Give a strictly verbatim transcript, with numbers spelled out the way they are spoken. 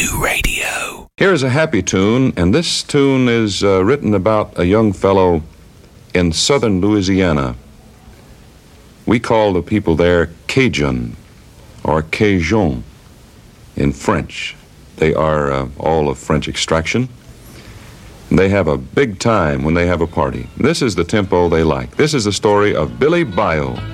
Zoo Radio. Here's a happy tune, and this tune is uh, written about a young fellow in southern Louisiana. We call the people there Cajun or Cajun in French. They are uh, all of French extraction. They have a big time when they have a party. This is the tempo they like. This is the story of Billy Bayou.